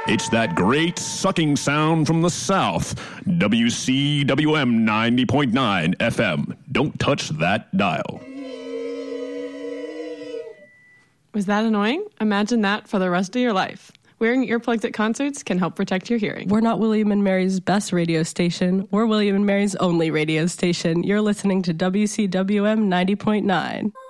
It's that great sucking sound from the South. WCWM 90.9 FM. Don't touch that dial. Was that annoying? Imagine that for the rest of your life. Wearing earplugs at concerts can help protect your hearing. We're not William & Mary's best radio station. We're William & Mary's only radio station. You're listening to WCWM 90.9.